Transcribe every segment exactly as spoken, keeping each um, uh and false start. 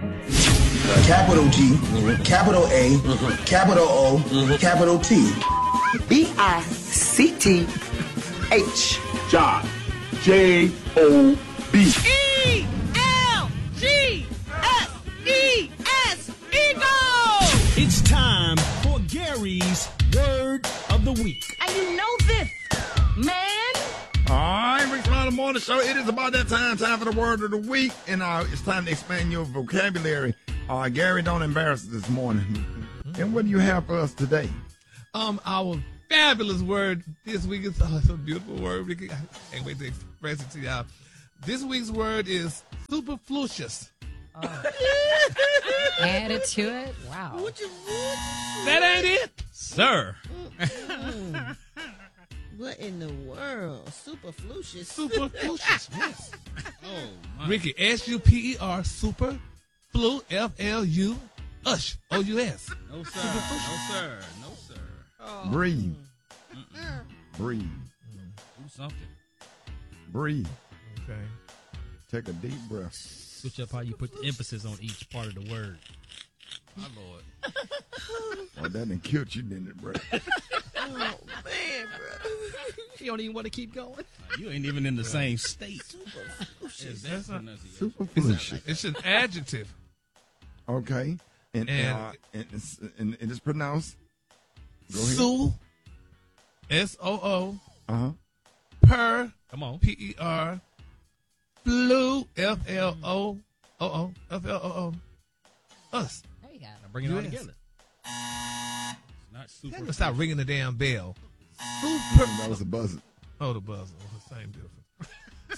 Capital G, mm-hmm. capital A, mm-hmm. capital O, mm-hmm. capital T. B I C T H. John. J O B. E L G S E S. Eagle! It's time for Gary's Word of the Week. And you know this, man. All right, Rick Smiley Morning Show. It is about that time, time for the Word of the Week, and uh, it's time to expand your vocabulary. Uh, Gary, don't embarrass us this morning. Mm-hmm. And what do you have for us today? Um, our fabulous word this week is oh, it's a beautiful word. Ricky. I can't wait to express it to y'all. This week's word is superfluous. Oh. Add it to it. Wow. What you what? That ain't it, sir. What in the world? Superfluous. Superfluous. Yes. Oh, my. Ricky, S U P E R, super, flu, F L U, ush, O U S. No, sir. No, sir. No, sir. Oh. Breathe. Mm-mm. Breathe. Do something. Breathe. Okay. Take a deep breath. Switch up how you put the emphasis on each part of the word. My Lord. Well, that done killed you, didn't it, bro? Oh, man, bro. You don't even want to keep going? You ain't even in the same state. Is that not, Superfluous. it's, it's an adjective. Okay. And, And- uh, and, it's, and it is pronounced. Go ahead. Sue, S O O, Uh-huh. per, Come on. P E R, flu, F L O, O O, F L O O, us. There you go. Now bring it all Yes. together. It's not super. Gotta stop ringing the damn bell. That was a buzzer. Oh, the buzzer. Oh, the same difference.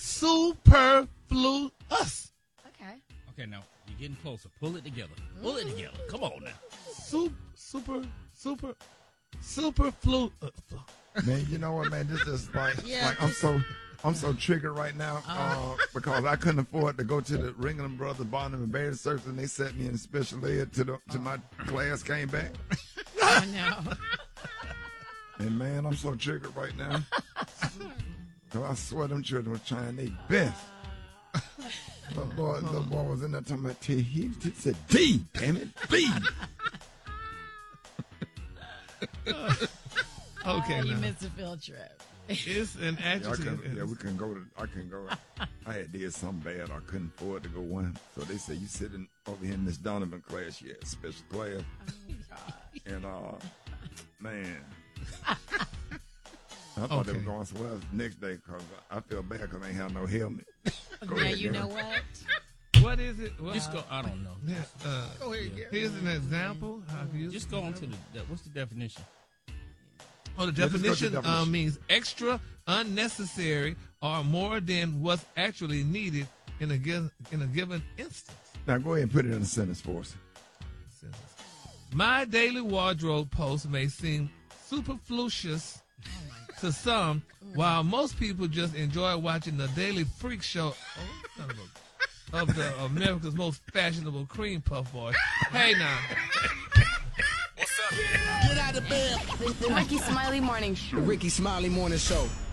Superfluous. Okay. Okay, now you're getting closer. Pull it together. Pull it together. Come on now. Super, super, super, superflu. Uh, Man, you know what, man? This is like, Yeah. like I'm so, I'm so triggered right now uh, because I couldn't afford to go to the Ringling Brothers Barnum and Bailey Circus, and they sent me in special ed to the to my class. Came back, Oh, no. and man, I'm so triggered right now. Cause I swear them children were trying their best. The boy, the boy was in there talking about T. He just said D. Damn it, D. okay, You now. missed a field trip. It's an Yeah, I adjective. couldn't, yeah, we couldn't go to. I couldn't go. I had did something bad. I couldn't afford to go one. So they said, you sitting over here in Miss Donovan class. You had special class. And uh, man, I thought Okay. they were going somewhere else next day because I feel bad because I ain't have no helmet. Go Now ahead, you Gary. know what? What is it? Well, Just go. I don't know. yeah, uh, Go ahead, Gary. here's an example. How to use Just it. go on to the. the what's the definition? Oh, the Yeah, just go to definition, the Uh, definition. means extra, unnecessary, or more than what's actually needed in a given in a given instance. Now go ahead and put it in a sentence for us. My daily wardrobe post may seem superfluous to some, while most people just enjoy watching the daily freak show oh, son of, a- of the America's most fashionable cream puff boy. Hey now. Get out of bed. The Ricky Smiley Morning Show. The Ricky Smiley Morning Show.